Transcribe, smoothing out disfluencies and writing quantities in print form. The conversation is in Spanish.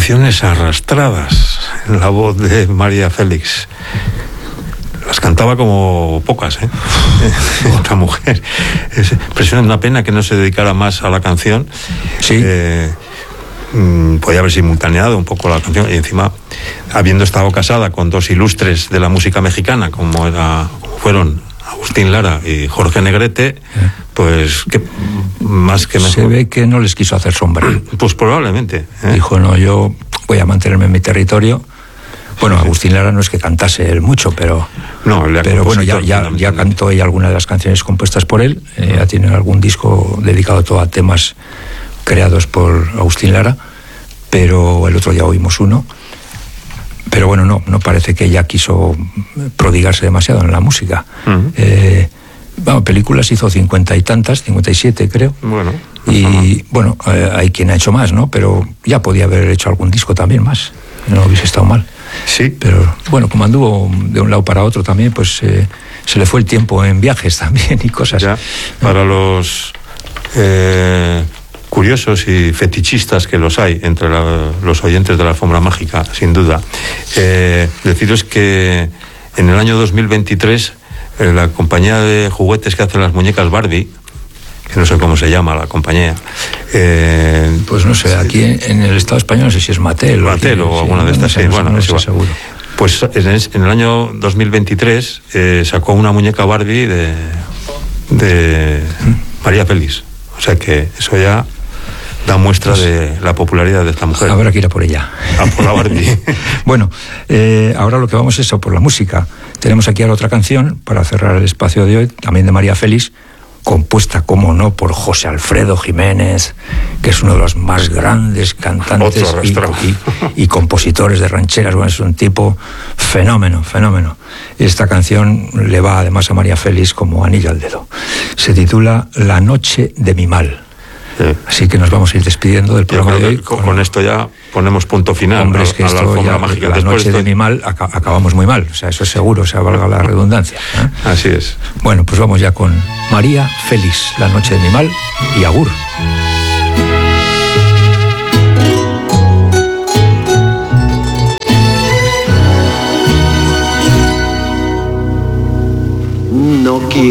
Canciones arrastradas en la voz de María Félix. Las cantaba como pocas, otra mujer. Es impresionante, una pena que no se dedicara más a la canción. Sí. Podía haber simultaneado un poco la canción, y encima, habiendo estado casada con dos ilustres de la música mexicana, como fueron Agustín Lara y Jorge Negrete, pues que más que mejor. Se ve que no les quiso hacer sombra. Pues probablemente. Dijo, no, yo voy a mantenerme en mi territorio. Bueno, Agustín Lara no es que cantase él mucho, pero bueno, ya cantó ella algunas de las canciones compuestas por él. Ya tiene algún disco dedicado todo a temas creados por Agustín Lara, pero el otro día oímos uno. Pero bueno, no parece que ella quiso prodigarse demasiado en la música. Películas hizo 50 y tantas, 57 creo. Bueno. Y bueno, hay quien ha hecho más, ¿no? Pero ya podía haber hecho algún disco también más. No hubiese estado mal. Sí. Pero bueno, como anduvo de un lado para otro también, pues se le fue el tiempo en viajes también y cosas. Ya, para los curiosos y fetichistas que los hay entre los oyentes de la Alfombra Mágica, sin duda, deciros que en el año 2023 la compañía de juguetes que hace las muñecas Barbie, que no sé cómo se llama la compañía, pues no sé, aquí en el Estado español no sé si es Mattel o alguna de estas, no sé seguro. Pues en el año 2023 sacó una muñeca Barbie de María Félix, o sea que eso ya da muestra de la popularidad de esta mujer. Habrá que ir a por ella. A por la Barbie. Bueno, ahora lo que vamos es a por la música. Tenemos aquí ahora otra canción para cerrar el espacio de hoy, también de María Félix, compuesta, como no, por José Alfredo Jiménez, que es uno de los más grandes cantantes y compositores de rancheras. Bueno, es un tipo fenómeno. Esta canción le va además a María Félix como anillo al dedo. Se titula La noche de mi mal. Sí. Así que nos vamos a ir despidiendo del programa de hoy. Con esto ya ponemos punto final. Hombre, es que a la Alfombra Mágica. La noche de mi mal acabamos muy mal. O sea, eso es seguro, o sea, valga la redundancia. Así es. Bueno, pues vamos ya con María Félix, La noche de mi mal, y agur.